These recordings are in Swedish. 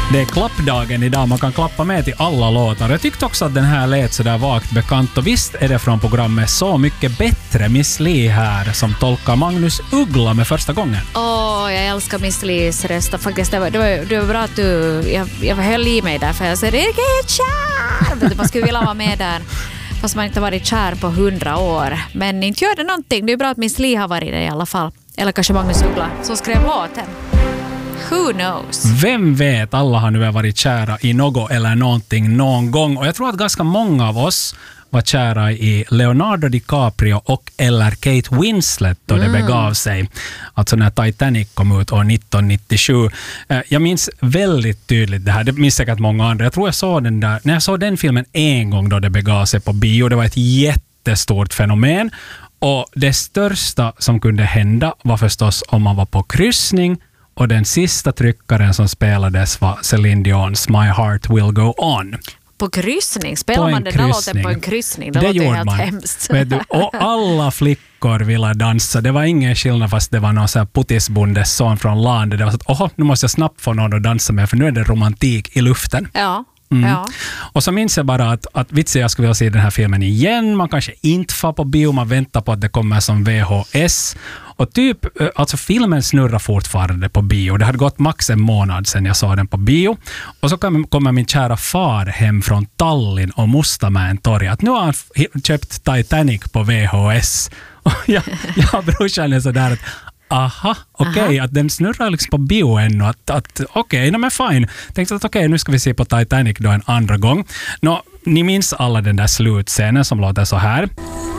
Det är klappdagen idag, man kan klappa med till alla låtar. Jag tyckte också att den här lät så där vagt bekant och visst är det från programmet Så mycket bättre. Miss Li här som tolkar Magnus Uggla med första gången. Jag älskar Miss Lis röst faktiskt. Det var bra att jag höll i mig där för jag säger det är helt kär. Man skulle vilja vara med där fast man inte varit kär på 100 år. Men inte gör det någonting. Det är bra att Miss Li har varit det i alla fall. Eller kanske Magnus Uggla som skrev låten. Who knows? Vem vet, alla har nu varit kära i något eller någonting någon gång. Och jag tror att ganska många av oss var kära i Leonardo DiCaprio och eller Kate Winslet då det begav sig. Alltså när Titanic kom ut år 1997. Jag minns väldigt tydligt det här. Det minns säkert många andra. Jag tror jag såg den där. När jag såg den filmen en gång då det begav sig på bio. Det var ett jättestort fenomen. Och det största som kunde hända var förstås om man var på kryssning. Och den sista tryckaren som spelades var Celine Dion's My Heart Will Go On. På kryssning? Spelar man den där låten på en kryssning? Det låter helt hemskt. Vet du, och alla flickor ville dansa. Det var ingen skillnad fast det var någon så här putisbondes son från landet. Det var så att nu måste jag snabbt få någon att dansa med för nu är det romantik i luften. Ja. Ja. Och så minns jag bara att jag skulle vilja se den här filmen igen. Man kanske inte får på bio, man väntar på att det kommer som VHS. Och typ, alltså filmen snurrar fortfarande på bio. Det hade gått max en månad sedan jag såg den på bio. Och så kommer min kära far hem från Tallinn och mustar med en torg att nu har han köpt Titanic på VHS. Och jag och brorsan är sådär att okej, att den snurrar liksom på bio ännu. Men fine. Tänkte att nu ska vi se på Titanic då en andra gång. Ni minns alla den där slutscenen som låter så här.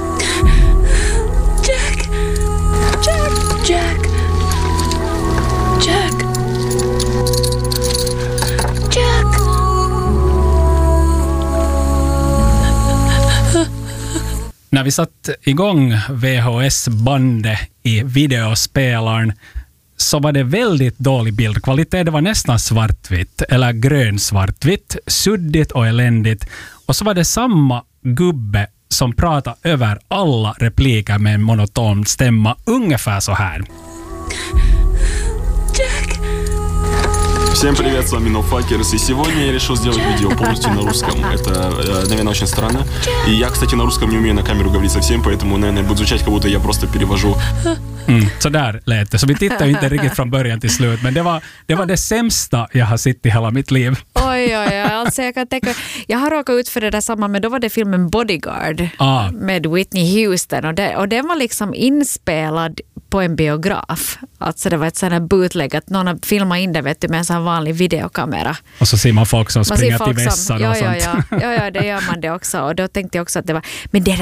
Jack! Jack! Jack! Jack! Jack! När vi satt igång VHS-bandet i videospelaren så var det väldigt dålig bildkvalitet. Det var nästan svartvitt eller grön-svartvitt, suddigt och eländigt. Och så var det samma gubbe som pratade över alla repliker med en monoton stämma ungefär så här. Jack! Всем привет, с вами NoFakers, и сегодня я решил сделать видео полностью на русском. Это, наверное, очень странно. И я, кстати, на русском не умею на камеру говорить совсем, поэтому, наверное, будет звучать, как будто я просто перевожу. Så där lät det. Så vi tittade inte riktigt från början till slut, men det var det sämsta jag har sett i hela mitt liv. Oj, alltså jag kan tänka, jag har råkat ut för det där samma, men då var det filmen Bodyguard med Whitney Houston och den var liksom inspelad på en biograf. Alltså det var ett sånt här bootleg att någon har filmat in det med en sån vanlig videokamera. Och så ser man folk som springer till vässar och sånt. Ja, det gör man det också. Och då tänkte jag också att det var, men det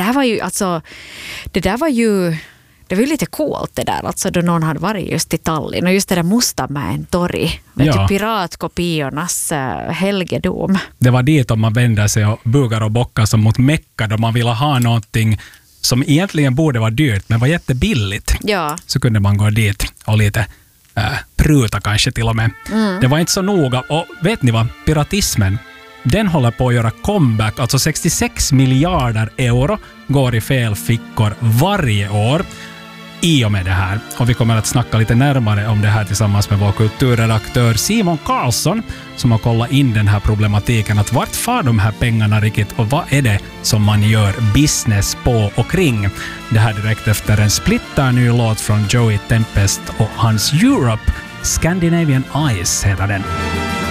var ju lite coolt det där, alltså då någon hade varit just i Tallinn och just det där Mustamäen torg, piratkopiornas helgedom. Det var dit om man vänder sig och bugar och bockar som mot Mecka då man ville ha någonting som egentligen borde vara dyrt men var jättebilligt. Ja. Så kunde man gå dit och lite pruta kanske till och med. Det var inte så noga. Och vet ni vad? Piratismen, den håller på att göra comeback. Alltså 66 miljarder euro går i fel fickor varje år i och med det här. Och vi kommer att snacka lite närmare om det här tillsammans med vår kulturredaktör Simon Karlsson som har kollat in den här problematiken. Att vart far de här pengarna riktigt och vad är det som man gör business på och kring? Det här direkt efter en splitterny låt från Joey Tempest och hans Europe. Scandinavian Eyes heter den.